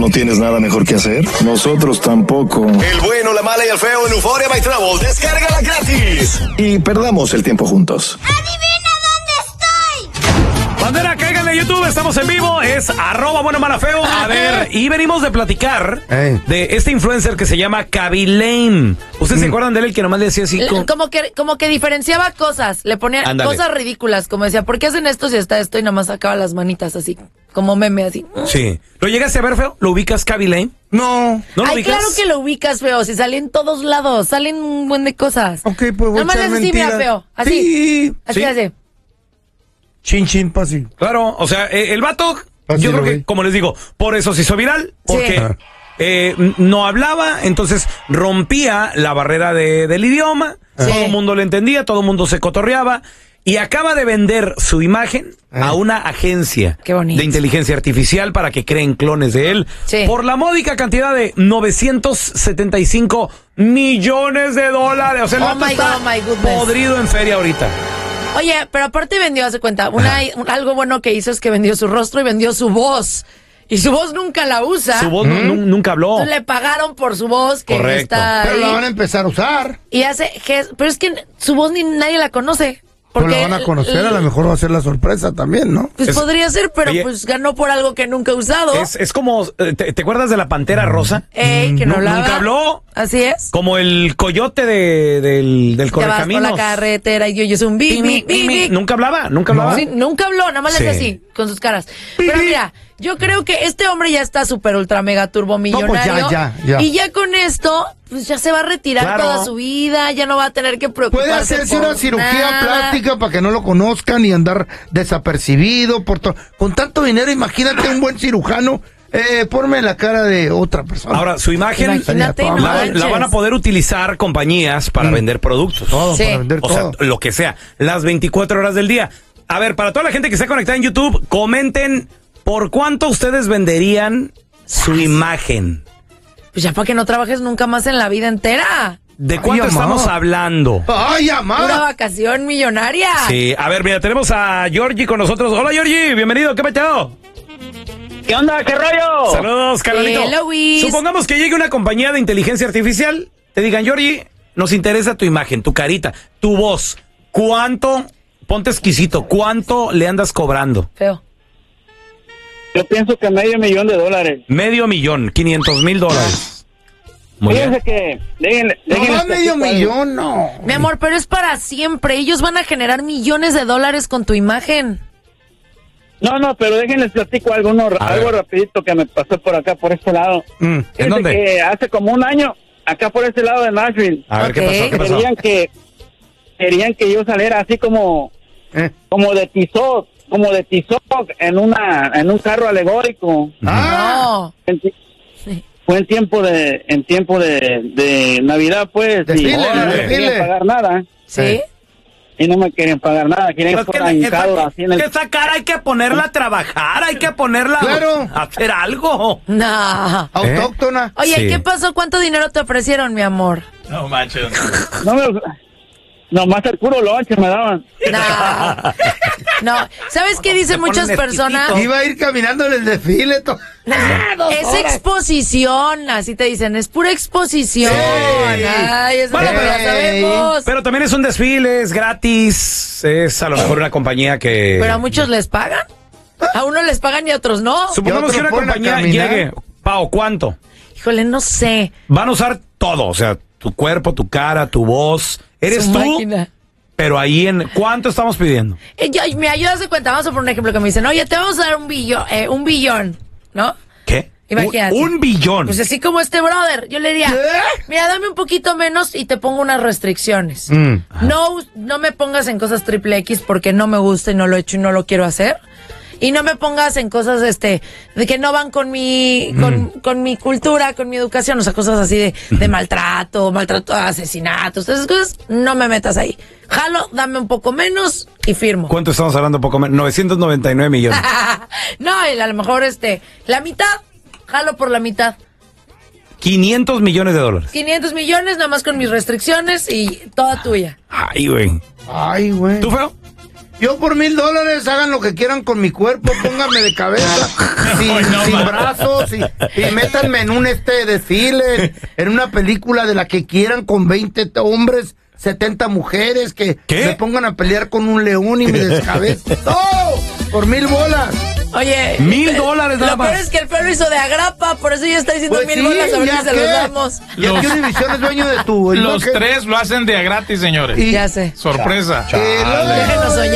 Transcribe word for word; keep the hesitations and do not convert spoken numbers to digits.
¿No tienes nada mejor que hacer? Nosotros tampoco. El bueno, la mala y el feo en Euphoria by Travel. Descárgala gratis. Y perdamos el tiempo juntos. ¡Adivina dónde estoy! Bandera, cáiganle a YouTube, estamos en vivo, es arroba bueno, mala, feo. A ver, y venimos de platicar Ey. de este influencer que se llama Khaby Lame. ¿Ustedes mm. se acuerdan de él, el que nomás le decía así? L- Como, como que como que diferenciaba cosas, le ponía Ándale. cosas ridículas, como decía, ¿por qué hacen esto si está esto? Y nomás sacaba las manitas así, como meme así. Sí. ¿Lo llegaste a ver, feo? ¿Lo ubicas, Khaby Lame? No. ¿No lo Ay, ubicas? claro que lo ubicas, feo, si sale en todos lados, salen un buen de cosas. Ok, pues voy Nomás a echar así, mira, mentiras. feo, así. Sí. Así Sí. hace. Chin, chin, pasi. Claro, o sea, eh, el vato, Así yo lo creo que, vi. como les digo, por eso se hizo viral, porque Sí. eh, n- no hablaba, entonces rompía la barrera de, del idioma, Sí. todo el mundo le entendía, todo el mundo se cotorreaba, y acaba de vender su imagen Eh. a una agencia Qué bonito. de inteligencia artificial para que creen clones de él, Sí. por la módica cantidad de novecientos setenta y cinco millones de dólares. O sea, el Oh vato my está God, my goodness. podrido en feria ahorita. Oye, pero aparte vendió, hace cuenta, una, un- algo bueno que hizo es que vendió su rostro y vendió su voz. Y su voz nunca la usa. Su voz nu- nu- nunca habló. Entonces le pagaron por su voz que Correcto. está Pero ahí. la van a empezar a usar. Y hace ges- pero es que su voz ni nadie la conoce. Pues Porque la van a conocer, l- a lo mejor va a ser la sorpresa también, ¿no? Pues Es- podría ser, pero Oye. pues ganó por algo que nunca ha usado. Es, es como, eh, ¿te, te acuerdas de la Pantera Rosa? Ey, que no Nu- hablaba. Nunca habló. Así es. Como el coyote de, del, del Te vas por correcaminos. la carretera y yo, yo soy un Mi, bip, mi, bip, bip, mi, mi. bip. Nunca hablaba, nunca hablaba. Sí, nunca habló, nada más le hacía Sí. así, con sus caras. Pero mira, yo creo que este hombre ya está súper ultra mega turbo millonario. No, pues ya, ya, ya. Y ya con esto, pues ya se va a retirar Claro. toda su vida, ya no va a tener que preocuparse. Puede hacerse por una cirugía nada. plástica para que no lo conozcan y andar desapercibido por todo. Con tanto dinero, imagínate un buen cirujano. Eh, ponme la cara de otra persona. Ahora, su imagen Imagínate, la- no la, manches. la van a poder utilizar compañías para vender productos. todo, Sí. para vender O sea, todo. lo que sea, las veinticuatro horas del día. A ver, para toda la gente que está conectada en YouTube, comenten por cuánto ustedes venderían su imagen. Pues ya para que no trabajes nunca más en la vida entera. ¿De cuánto Ay, amá. estamos hablando? ¡Ay, Pura amá! vacación millonaria. Sí, a ver, mira, tenemos a Georgie con nosotros. Hola, Georgie, bienvenido, ¿qué peteo? ¿Qué onda? ¿Qué rollo? Saludos, Carolito. Hello, Luis. Supongamos que llegue una compañía de inteligencia artificial, te digan, Georgie, nos interesa tu imagen, tu carita, tu voz. ¿Cuánto, ponte exquisito, cuánto le andas cobrando? Feo. Yo pienso que medio millón de dólares. Medio millón, quinientos mil dólares. Muy Fíjense bien. que... Déjenle, No déjenles más medio platico algo. millón, no. Mi amor, pero es para siempre. Ellos van a generar millones de dólares con tu imagen. No, no, pero déjenles platico algo, no, A algo ver. rapidito que me pasó por acá, por este lado. Mm, ¿En Fíjense dónde? que hace como un año, acá por este lado de Nashville, A ver, Ok. ¿qué pasó? ¿Qué pasó? querían que... Querían que yo saliera así como... Eh. Como de Tizoc, como de Tizoc en una en un carro alegórico. Ah, No. En ti- Sí. Fue en tiempo de en tiempo de, de Navidad, pues, Desfile, y no me desfile. querían pagar nada. ¿Sí? Y no me querían pagar nada, querían Pues que que fuera esa, hincado así en el... que esa cara hay que ponerla a trabajar, hay que ponerla Claro. a hacer algo. No. autóctona. Oye, Sí. ¿qué pasó? ¿Cuánto dinero te ofrecieron, mi amor? No manches. No me... Nomás el puro lonche me daban. No. No. ¿Sabes qué dicen te ponen muchas personas? exquisito. Iba a ir caminando en el desfile. to- Es exposición, así te dicen, es pura exposición. Sí. Ay, eso Bueno, no lo pero- sabemos. Pero también es un desfile, es gratis, es a lo mejor una compañía que... Pero a muchos les pagan. A unos les pagan y a otros no. Supongamos Y que otros una ponen a compañía caminar. llegue, Pao, ¿cuánto? Híjole, no sé. Van a usar todo, o sea, tu cuerpo, tu cara, tu voz. Eres Su tú, máquina. pero ahí en... ¿Cuánto estamos pidiendo? Eh, yo- me ayudas de cuenta, vamos a poner un ejemplo que me dicen, oye, te vamos a dar un billón, eh, un billón, ¿no? ¿Qué? Imagínate. Un, un billón. Pues así como este brother, yo le diría, mira, dame un poquito menos y te pongo unas restricciones. Mm. No, no me pongas en cosas triple X porque no me gusta y no lo he hecho y no lo quiero hacer. Y no me pongas en cosas este de que no van con mi con, con mi cultura, con mi educación, o sea, cosas así de, de maltrato, maltrato, asesinatos, esas cosas, no me metas ahí. Jalo, dame un poco menos y firmo. ¿Cuánto estamos hablando? Poco menos. novecientos noventa y nueve millones. No, y a lo mejor este, la mitad, jalo por la mitad. quinientos millones de dólares. quinientos millones, nada más con mis restricciones y toda tuya. Ay, güey. Ay, güey. ¿Tú, feo? Yo por mil dólares hagan lo que quieran con mi cuerpo, pónganme de cabeza, sin, no, sin man. brazos, y, y métanme en un este desfile, en una película de la que quieran con veinte hombres, setenta mujeres, que ¿Qué? me pongan a pelear con un león y me descabecen. ¡Todo! Por mil bolas. Oye, Mil dólares nada lo peor más. es que el feo lo hizo de agrapa, por eso ya está diciendo Pues mil sí, bolas, a ver ¿ya si se qué? los damos. Ya Los- que Univision es dueño de tu Los imagen. tres lo hacen de a gratis, señores. Y- Ya sé. Sorpresa. Que no- Déjenos soñar.